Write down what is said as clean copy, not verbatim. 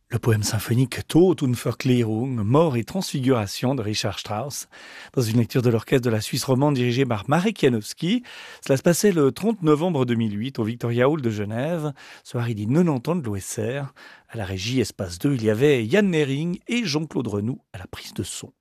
Le poème symphonique Tod und Verklärung, Mort et transfiguration de Richard Strauss, dans une lecture de l'orchestre de la Suisse romande dirigée par Marek Janowski. Cela se passait le 30 novembre 2008 au Victoria Hall de Genève, soirée des 90 ans de l'OSR. À la régie Espace 2, il y avait Yann Nering et Jean-Claude Renoux à la prise de son.